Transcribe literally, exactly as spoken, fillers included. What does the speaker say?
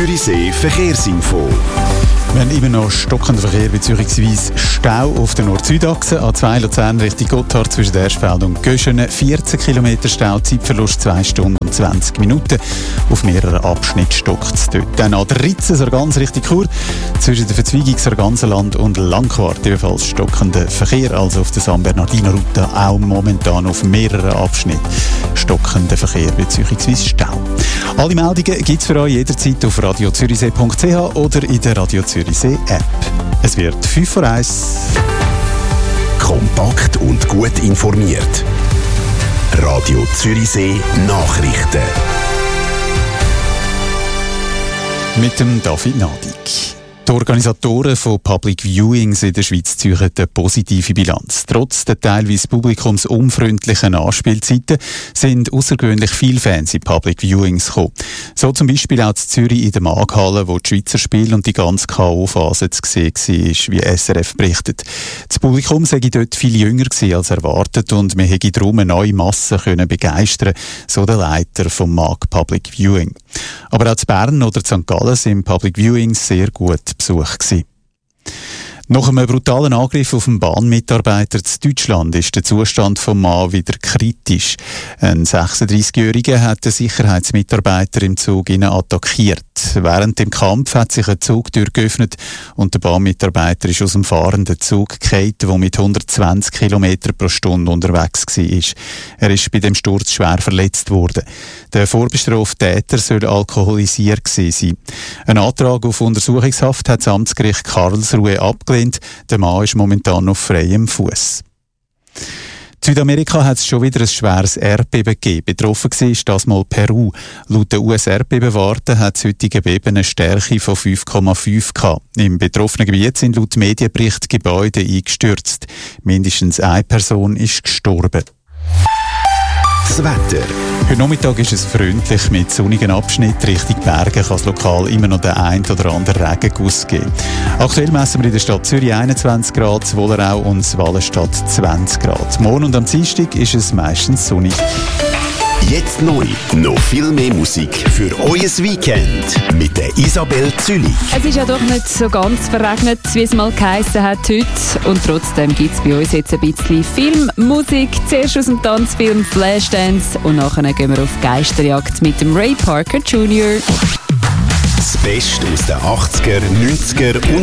Zürichsee Verkehrsinfo. Wir haben immer noch stockenden Verkehr bzw. Stau auf der Nord-Süd-Achse. A zwei Luzern Richtung Gotthard zwischen Erschfeld und Göschenen. vierzehn Kilometer Stau, Zeitverlust zwei Stunden und zwanzig Minuten. Auf mehreren Abschnitten stockt es dort. Dann A dreizehn Sargans Richtung Chur zwischen der Verzweigung Sarganserland und Langquart. Ebenfalls stockender Verkehr, also auf der San Bernardino-Route auch momentan auf mehreren Abschnitten stockender Verkehr bzw. Stau. Alle Meldungen gibt es für euch jederzeit auf radio zürichsee punkt c h oder in der Radio Zürichsee App. Es wird fünf vor eins. Kompakt und gut informiert. Radio Zürichsee Nachrichten. Mit dem David Nadig. Die Organisatoren von Public Viewings in der Schweiz ziehen eine positive Bilanz. Trotz der teilweise publikumsunfreundlichen Anspielzeiten sind außergewöhnlich viele Fans in Public Viewings gekommen. So zum Beispiel auch in Zürich in der Maghalle, wo die Schweizer Spiele und die ganze K O-Phase zu sehen war, wie S R F berichtet. Das Publikum sei dort viel jünger als erwartet und man hätte darum eine neue Masse können begeistern, so der Leiter vom Mag Public Viewing. Aber auch in Bern oder in Sankt Gallen sind Public Viewings sehr gut Besuch gewesen. Nach einem brutalen Angriff auf einen Bahnmitarbeiter in Deutschland ist der Zustand des Mann wieder kritisch. Ein sechsunddreißigjähriger hat den Sicherheitsmitarbeiter im Zug attackiert. Während dem Kampf hat sich eine Zugtür geöffnet und der Bahnmitarbeiter ist aus dem fahrenden Zug gefallen, der mit hundertzwanzig Kilometer pro Stunde unterwegs war. Er ist bei dem Sturz schwer verletzt worden. Der vorbestrafte Täter soll alkoholisiert gewesen sein. Ein Antrag auf Untersuchungshaft hat das Amtsgericht Karlsruhe abgelehnt. Der Mann ist momentan auf freiem Fuß. In Südamerika hat es schon wieder ein schweres Erdbeben gegeben. Betroffen war das mal Peru. Laut der U S-Erdbebenwarte hat das heutige Beben eine Stärke von fünf Komma fünf gehabt. Im betroffenen Gebiet sind laut Medienbericht Gebäude eingestürzt. Mindestens eine Person ist gestorben. Das Wetter. Heute Nachmittag ist es freundlich mit sonnigen Abschnitten. Richtung Berge kann es lokal immer noch den ein oder anderen Regenguss geben. Aktuell messen wir in der Stadt Zürich einundzwanzig Grad, Wollerau und Wallenstadt zwanzig Grad. Morgen und am Dienstag ist es meistens sonnig. Jetzt neu. Noch viel mehr Musik für euer Weekend mit der Isabel Zülich. Es ist ja doch nicht so ganz verregnet, wie es mal geheissen hat heute. Und trotzdem gibt es bei uns jetzt ein bisschen Filmmusik. Zuerst aus dem Tanzfilm Flashdance und nachher gehen wir auf Geisterjagd mit dem Ray Parker Junior Das Beste aus den achtziger, neunziger und